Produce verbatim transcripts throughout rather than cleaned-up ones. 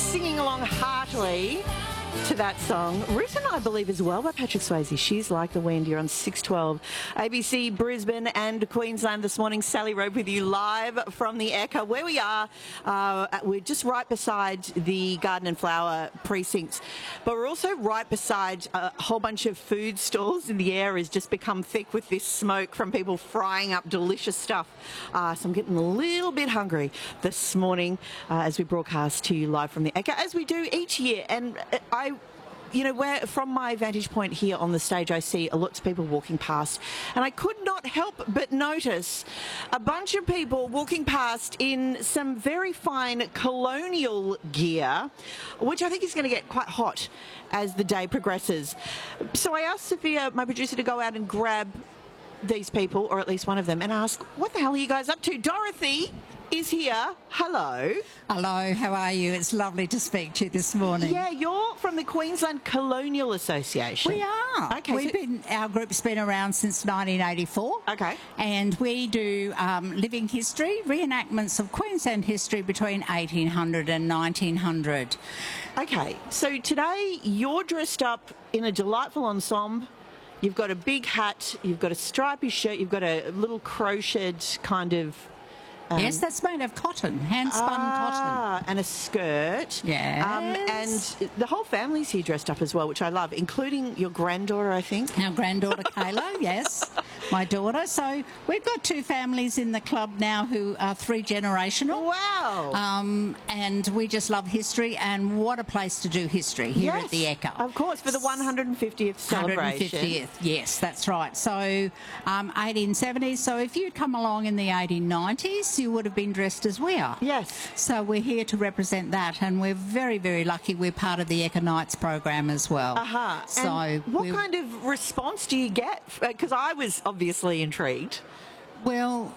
singing along heartily to that song, written, I believe, as well by Patrick Swayze. She's Like the Wind. You're on six twelve A B C Brisbane and Queensland this morning. Sally Rope with you live from the Ekka, where we are. Uh, we're just right beside the Garden and Flower precincts, but we're also right beside a whole bunch of food stalls, and the air has just become thick with this smoke from people frying up delicious stuff. Uh, so I'm getting a little bit hungry this morning uh, as we broadcast to you live from the Ekka, as we do each year. And I You know, where from my vantage point here on the stage, I see lots of people walking past, and I could not help but notice a bunch of people walking past in some very fine colonial gear, which I think is going to get quite hot as the day progresses. So I asked Sophia, my producer, to go out and grab these people, or at least one of them, and ask, what the hell are you guys up to? Dorothy is here. Hello. Hello, how are you? It's lovely to speak to you this morning. Yeah, you're from the Queensland Colonial Association. We are. Okay. We've so been, our group's been around since nineteen eighty-four. Okay. And we do um, living history, reenactments of Queensland history between eighteen hundred and nineteen hundred. Okay, so today you're dressed up in a delightful ensemble. You've got a big hat, you've got a stripy shirt, you've got a little crocheted kind of... Um, yes, that's made of cotton, hand-spun ah, cotton. And a skirt. Yes. Um, and the whole family's here dressed up as well, which I love, including your granddaughter, I think. Our granddaughter, Kayla, yes, my daughter. So we've got two families in the club now who are three-generational. Wow. Um, and we just love history, and what a place to do history here yes, at the Ekka. Of course, for the one hundred fiftieth celebration. one hundred fiftieth, yes, that's right. So um, eighteen seventies, so if you'd come along in the eighteen nineties, you would have been dressed as we are. Yes. So we're here to represent that, and we're very, very lucky we're part of the Ekka Nights program as well. Uh-huh. So and what kind of response do you get? Because I was obviously intrigued. Well,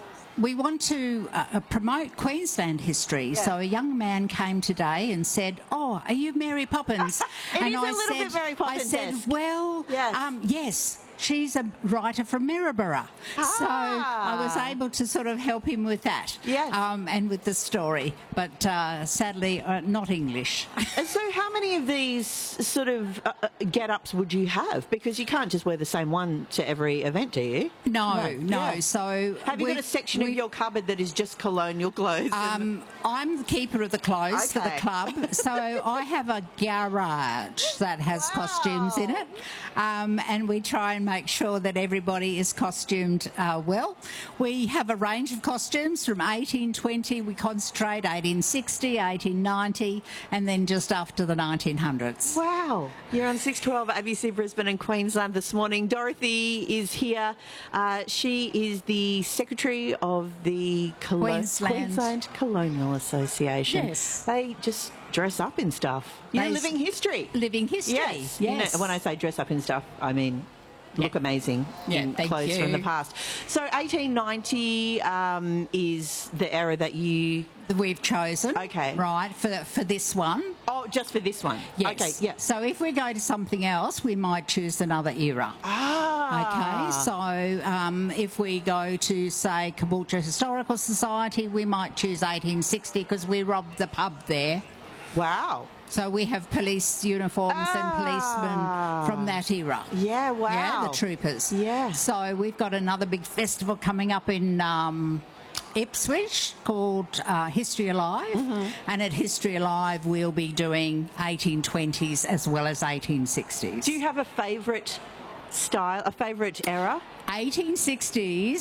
we want to uh, promote Queensland history. Yeah. So a young man came today and said, "Oh, are you Mary Poppins?" It and is I a little said, bit Mary I said, Poppins-esque. "Well, Yes. um, yes." She's a writer from Maryborough. Ah. So I was able to sort of help him with that. Yes. Um, and with the story. But uh, sadly, uh, not English. And so how many of these sort of uh, uh, get-ups would you have? Because you can't just wear the same one to every event, do you? No, no. Yeah. So have you got we- a section of we- your cupboard that is just colonial clothes? Um, I'm the keeper of the clothes for the Okay. club, so I have a garage that has Wow. costumes in it, um, and we try and make sure that everybody is costumed uh, well. We have a range of costumes from eighteen twenty, we concentrate eighteen sixty, eighteen ninety, and then just after the nineteen hundreds. Wow. You're on six twelve A B C Brisbane and Queensland this morning. Dorothy is here. Uh, she is the Secretary of the Colo- Queensland. Queensland Colonial Association. Yes. They just dress up in stuff. You're They- living history. Living history. Yes. You know, Yes. when I say dress up in stuff, I mean look Yeah. amazing Yeah, in thank clothes from you. the past. So eighteen ninety um, is the era that you... We've chosen, Okay. right, for for this one. Oh, just for this one? Yes. Okay, yeah. So if we go to something else, we might choose another era. Ah. Okay, so um, if we go to, say, Caboolture Historical Society, we might choose eighteen sixty because we robbed the pub there. Wow. So we have police uniforms Ah. and policemen from that era. Yeah, wow. Yeah, the troopers. Yeah. So we've got another big festival coming up in um, Ipswich called uh, History Alive. Mm-hmm. And at History Alive, we'll be doing eighteen twenties as well as eighteen sixties. Do you have a favourite style, a favourite era? eighteen sixties